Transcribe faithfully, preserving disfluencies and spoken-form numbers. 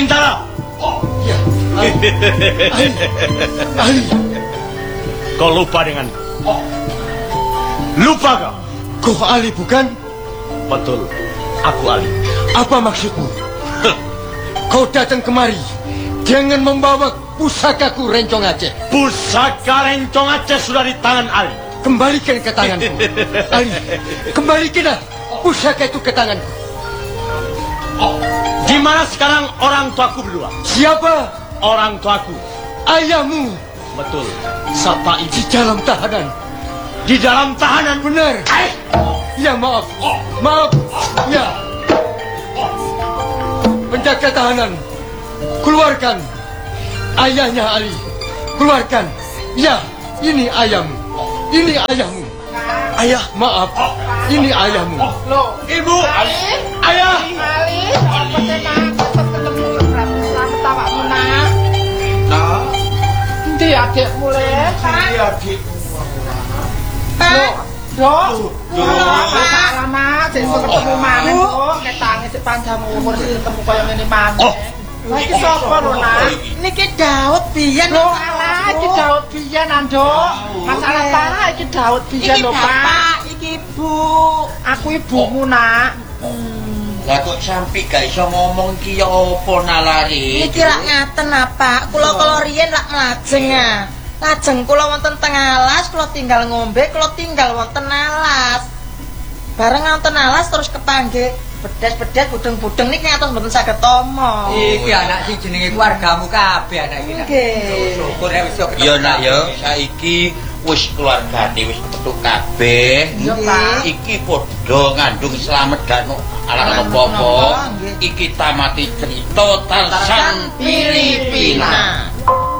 Bintara. Oh, iya. Ali. Ali. Ali. Kau lupa dengan oh. Lupa kau? Kau Ali bukan? Betul, aku Ali. Apa maksudmu? Kau datang kemari dengan membawa pusakaku Rencong Aceh. Pusaka Rencong Aceh sudah di tangan Ali. Kembalikan ke tanganku. Ali, kembalikanlah pusaka itu ke tanganku. Oh. Di mana sekarang orang tuaku berdua? Siapa? Orang tuaku. Ayahmu. Betul. Sapa ibu? Di dalam tahanan. Di dalam tahanan, benar. Ay. Ya maaf. Oh. Maaf. Ya. Penjaga tahanan, keluarkan ayahnya Ali. Keluarkan. Ya, ini ayahmu. Ini ayahmu. Ayah, maaf. Ini ayahmu. Loh, ibu. Ali. Ayah. Ali. Apa tenang? Cepat ketemu selamat awakmu nak. Nah. Ndi adikmu le? Ndi adikmu. Loh, Dok. Lama, sesuk ketemu maneh, Dok. Ketange sik panjang umur sik ketemu kaya ngene maneh. Lah iki sapa lho, Nak? Niki Daud biyen lho, alah iki Daud biyen, Nduk. Masalah parah iki Daud biyen lho, Pak. Iki Ibu. Aku ibumu, Nak. Lah kok sampe gak iso ngomong ki ya apa nalari? Niki lak ngaten apa? Kula kala riyen lak mlajeng ah. Lajeng kula wonten teng alas, kula tinggal ngombe, kula tinggal wonten alas. Bareng wonten alas terus kepanggih bedes-bedes budeng-budeng niki ngatos mboten saged tomo. Iki anak sing jenenge keluargamu kabeh anak iki. Nggih. Syukur ya wis ketemu. Ya nak ya, saiki wis keluargane wis ketemu kabeh. Iki padha ngandung slamet gak ono alang apa-apa. Iki tamati cerita Tarsan Pilih